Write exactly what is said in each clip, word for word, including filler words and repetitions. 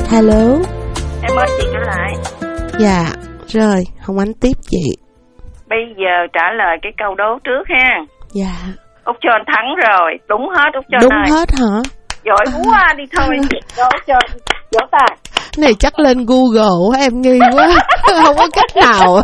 Hello. Em ơi, chị trở lại. Dạ, rồi, Hồng Ánh tiếp chị. Bây giờ trả lời cái câu đố trước ha. Dạ. Út Trơn thắng rồi, đúng hết Út Trơn Đúng ơi. hết hả? Giỏi quá đi thôi. Rồi Út Trơn, vỗ tay. Này chắc lên Google em nghi quá. Không có cách nào.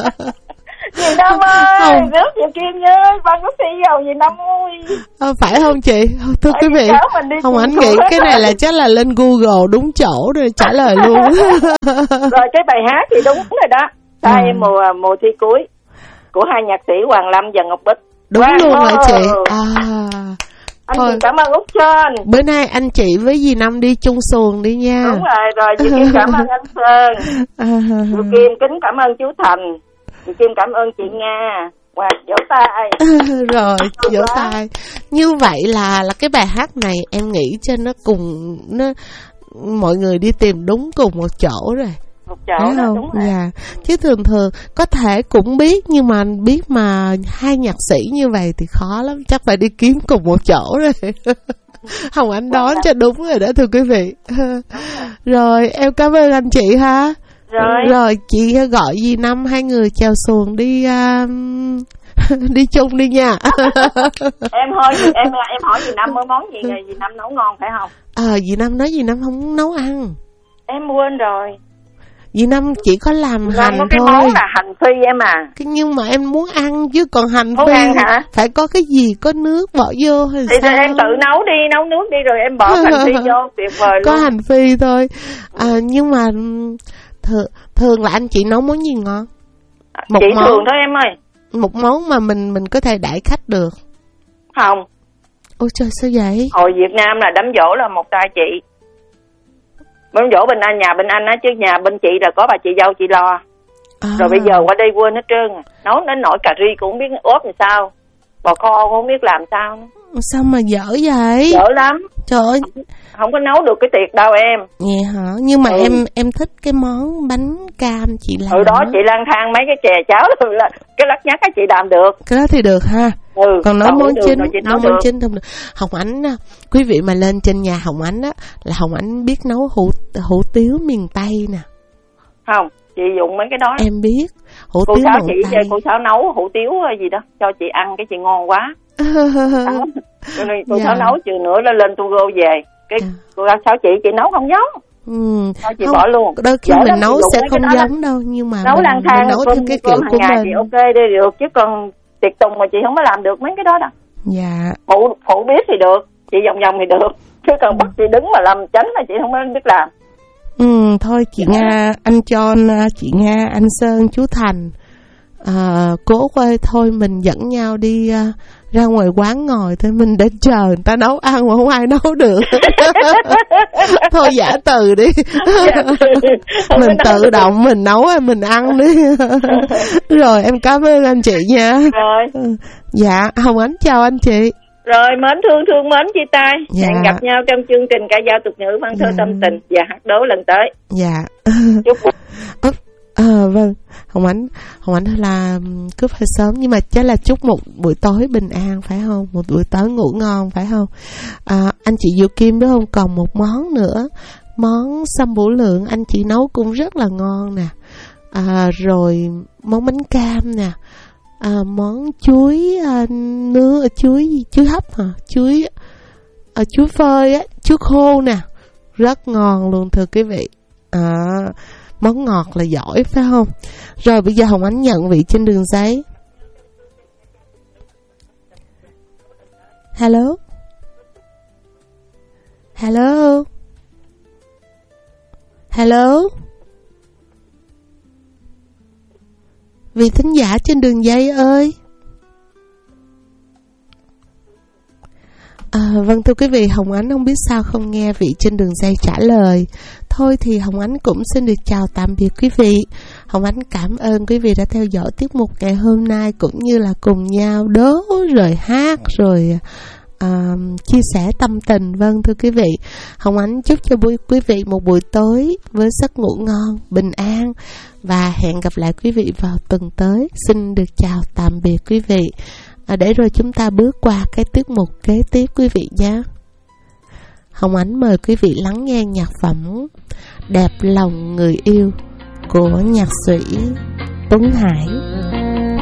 Dì Năm ơi, không. rước chị Kim ơi, ban có thi vào dì Năm ơi. À, phải không chị? Thưa quý vị, Hồng Ánh nghĩ cái này là chắc là lên Google đúng chỗ rồi trả lời luôn. Rồi cái bài hát thì đúng rồi đó. Ta em mùa mùa thi cuối của hai nhạc sĩ Hoàng Lâm và Ngọc Bích. Đúng Hoàng luôn ơi. hả chị? À. Anh Thôi. chị cảm ơn Út Trơn. Bữa nay anh chị với dì Năm đi chung xuồng đi nha. Đúng rồi, rồi dì Kim cảm ơn anh Sơn. À. Dì Kim kính cảm ơn chú Thành. Dì Kim cảm ơn chị Nga. Wow, vỗ tay. Rồi, vỗ tay. Như vậy là là cái bài hát này em nghĩ cho nó cùng nó mọi người đi tìm đúng cùng một chỗ rồi. Một chỗ đó, đúng rồi. Dạ. Chứ thường thường có thể cũng biết nhưng mà biết mà hai nhạc sĩ như vậy thì khó lắm, chắc phải đi kiếm cùng một chỗ rồi. Hồng Ánh đoán cho đúng rồi đó thưa quý vị. Rồi, em cảm ơn anh chị ha. Rồi. Rồi chị gọi dì Năm hai người chèo xuồng đi uh, đi chung đi nha. Em hỏi em em hỏi dì Năm mới món gì rồi dì Năm nấu ngon phải không? Ờ à, dì Năm nói dì Năm không nấu ăn. Em quên rồi. Dì Năm chỉ có làm Năm hành có cái thôi. món là hành phi em à. Cái nhưng mà em muốn ăn chứ còn hành muốn phi ăn hả? Phải có cái gì có nước bỏ vô hay thì sao? Thì em tự nấu đi, nấu nước đi rồi em bỏ hành phi vô, tuyệt vời luôn. Có hành phi thôi. À, nhưng mà thường thường là anh chị nấu món gì ngon? Một chị món, thường thôi em ơi. Một món mà mình mình có thể đãi khách được. Không. Ôi trời sao vậy? Hồi Việt Nam là đám giỗ là một tay chị. Đám giỗ bên anh, nhà bên anh á, chứ nhà bên chị là có bà chị dâu chị lo. À. Rồi bây giờ qua đây quên hết trơn. Nấu đến nổi cà ri cũng không biết ốp làm sao. Bò kho cũng không biết làm sao nữa. Sao mà dở vậy? Dở lắm. Trời ơi. Không, không có nấu được cái tiệc đâu em. Vậy hả? Nhưng mà ừ. em em thích cái món bánh cam chị làm. Ừ đó, chị lang thang mấy cái chè cháo là cái lắc nhắc á chị làm được. Cái đó thì được ha. Ừ, còn nấu món chính, nấu món được. chính không được. Hồng Ánh, quý vị mà lên trên nhà Hồng Ánh á là Hồng Ánh biết nấu hủ hủ tiếu miền Tây nè. Không, chị dùng mấy cái đó. Em biết hủ cô tiếu miền Tây. Chị cô Sáu nấu hủ tiếu gì đó cho chị ăn cái chị ngon quá. Cho nên cô dạ. Sáu nấu chừng nữa lên lên tu gô về cái à. Cô Sáu chị chị nấu không giống. Ừ. Thôi chị không, bỏ luôn. Đôi khi Dễ mình nấu sẽ không giống đâu nhưng mà nấu lang thang nấu theo cái kiểu của mình. Chị ok đi được chứ còn tiệc tùng mà chị không có làm được mấy cái đó đâu. Dạ. Phụ phụ biết thì được, chị vòng vòng thì được, chứ còn bắt chị đứng mà làm chánh là chị không biết làm. Ừ thôi chị dạ. Nga, anh John, chị Nga, anh Sơn, chú Thành, à, cố ơi thôi mình dẫn nhau đi à, ra ngoài quán ngồi thôi, mình để chờ người ta nấu ăn mà không ai nấu được. Thôi giả từ đi. Mình tự động mình nấu hay mình ăn đi. Rồi em cảm ơn anh chị nha. Rồi. Dạ Hồng Ánh chào anh chị. Rồi mến thương thương mến chia tay. Dạ. Hẹn gặp nhau trong chương trình ca dao tục ngữ văn thơ dạ. tâm tình và hát đố lần tới. Dạ. Chúc À, vâng, Hồng Ánh, Hồng Ánh là cướp hơi sớm nhưng mà chắc là chúc một buổi tối bình an phải không? Một buổi tối ngủ ngon phải không? À, anh chị Diệu Kim biết không? Còn một món nữa, món sâm bủ lượng anh chị nấu cũng rất là ngon nè. À, rồi món bánh cam nè, à, món chuối à, nướng, chuối chuối hấp hả? Chuối, à, chuối phơi á, chuối khô nè, rất ngon luôn thưa quý vị. À, món ngọt là giỏi phải không? Rồi bây giờ Hồng Ánh nhận vị trên đường giấy. Hello. Hello. Hello. Vị thính giả trên đường dây ơi. À, vâng thưa quý vị, Hồng Ánh không biết sao không nghe vị trên đường dây trả lời. Thôi thì Hồng Ánh cũng xin được chào tạm biệt quý vị. Hồng Ánh cảm ơn quý vị đã theo dõi tiết mục ngày hôm nay, cũng như là cùng nhau đố rồi hát rồi à, chia sẻ tâm tình. Vâng thưa quý vị, Hồng Ánh chúc cho quý vị một buổi tối với giấc ngủ ngon, bình an và hẹn gặp lại quý vị vào tuần tới. Xin được chào tạm biệt quý vị. À, để rồi chúng ta bước qua cái tiết mục kế tiếp quý vị nhé. Hồng Ánh mời quý vị lắng nghe nhạc phẩm Đẹp lòng người yêu của nhạc sĩ Tuấn Hải.